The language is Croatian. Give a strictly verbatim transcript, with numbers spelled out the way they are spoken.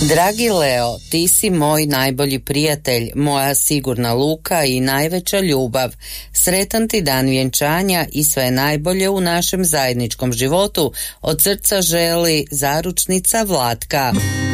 Dragi Leo, ti si moj najbolji prijatelj, moja sigurna luka i najveća ljubav. Sretan ti dan vjenčanja i sve najbolje u našem zajedničkom životu. Od srca želi zaručnica Vlatka.